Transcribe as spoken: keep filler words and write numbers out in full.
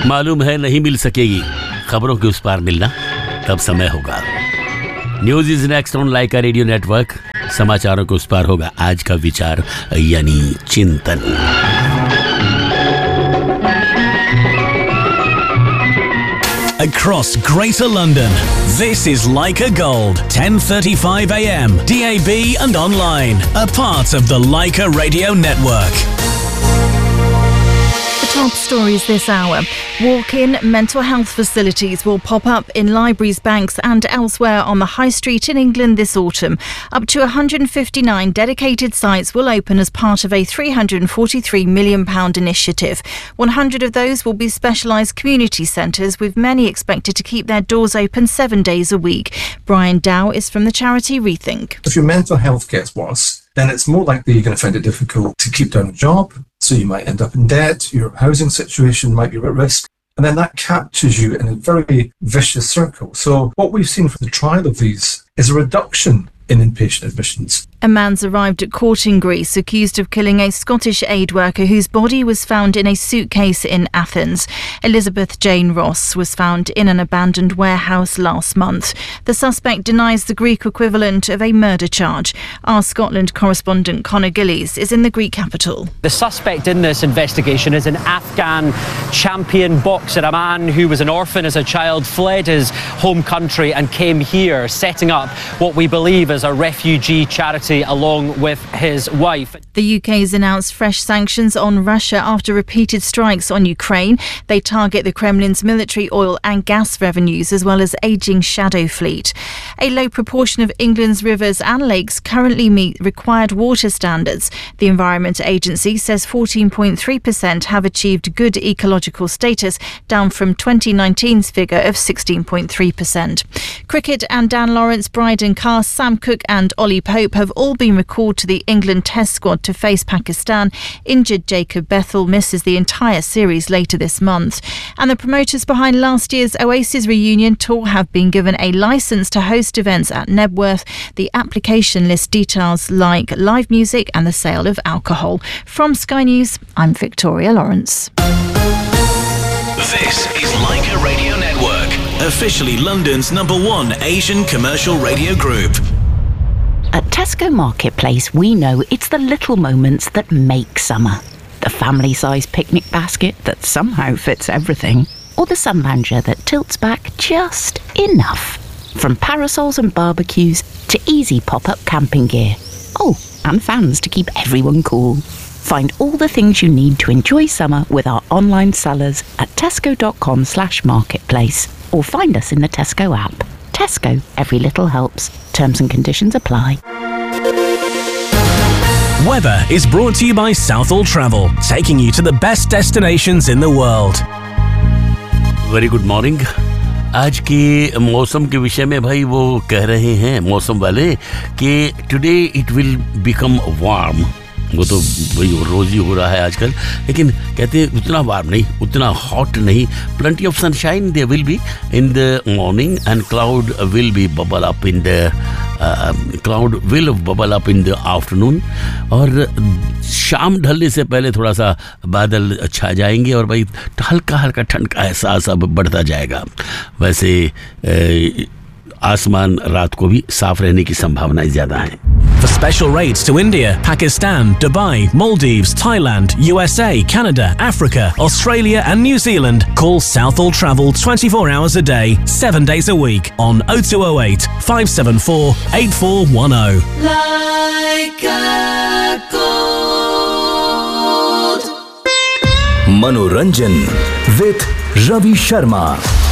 मालूम है नहीं मिल सकेगी, खबरों के उस पार मिलना तब समय होगा। News is next on Lyca radio network. समाचारों के उस पार होगा आज का विचार यानी चिंतन। Across Greater London, this is Leica Gold, ten thirty-five a m, D A B and online, a part of the Leica Radio Network. Top stories this hour. Walk-in mental health facilities will pop up in libraries, banks and elsewhere on the High Street in England this autumn. Up to one hundred fifty-nine dedicated sites will open as part of a three hundred forty-three million pounds initiative. one hundred of those will be specialised community centres, with many expected to keep their doors open seven days a week. Brian Dow is from the charity Rethink. If your mental health gets worse, then it's more likely you're going to find it difficult to keep down a job. So you might end up in debt, your housing situation might be at risk, and then that captures you in a very vicious circle. So what we've seen from the trial of these is a reduction in inpatient admissions. A man's arrived at court in Greece accused of killing a Scottish aid worker whose body was found in a suitcase in Athens. Elizabeth Jane Ross was found in an abandoned warehouse last month. The suspect denies the Greek equivalent of a murder charge. Our Scotland correspondent Conor Gillies is in the Greek capital. The suspect in this investigation is an Afghan champion boxer, a man who was an orphan as a child, fled his home country and came here, setting up what we believe is a refugee charity along with his wife. The U K's announced fresh sanctions on Russia after repeated strikes on Ukraine. They target the Kremlin's military, oil and gas revenues, as well as ageing shadow fleet. A low proportion of England's rivers and lakes currently meet required water standards. The Environment Agency says fourteen point three percent have achieved good ecological status, down from twenty nineteen's figure of sixteen point three percent. Cricket and Dan Lawrence, Bryden Carr, Sam Cook and Ollie Pope have all been recalled to the England Test squad to face Pakistan. Injured Jacob Bethel misses the entire series later this month. And the promoters behind last year's Oasis reunion tour have been given a licence to host events at Nebworth. The application lists details like live music and the sale of alcohol. From Sky News, I'm Victoria Lawrence. This is Leica Radio Network, officially London's number one Asian commercial radio group. At Tesco Marketplace, we know it's the little moments that make summer. The family-sized picnic basket that somehow fits everything, or the sun lounger that tilts back just enough. From parasols and barbecues to easy pop-up camping gear. Oh, and fans to keep everyone cool. Find all the things you need to enjoy summer with our online sellers at tesco.com slash marketplace, or find us in the Tesco app. Tesco, every little helps. Terms and conditions apply. Weather is brought to you by Southall Travel, taking you to the best destinations in the world. Very good morning. आज के मौसम के विषय में भाई वो कह रहे हैं मौसम वाले कि today it will become warm. वो तो भाई रोज ही हो रहा है आजकल, लेकिन कहते हैं उतना वार्म नहीं, उतना हॉट नहीं. Plenty of sunshine there will be in the morning and cloud will be bubble up in the cloud will bubble up in the afternoon. और शाम ढलने से पहले थोड़ा सा बादल छा जाएंगे और भाई हल्का हल्का ठंड का एहसास अब बढ़ता जाएगा. वैसे आसमान रात को भी साफ रहने की संभावनाएं ज्यादा हैं. For special rates to India, Pakistan, Dubai, Maldives, Thailand, U S A, Canada, Africa, Australia and New Zealand, call Southall Travel twenty-four hours a day, seven days a week on oh two oh eight, five seven four, eight four one oh. Leica Gold. Manoranjan with Ravi Sharma.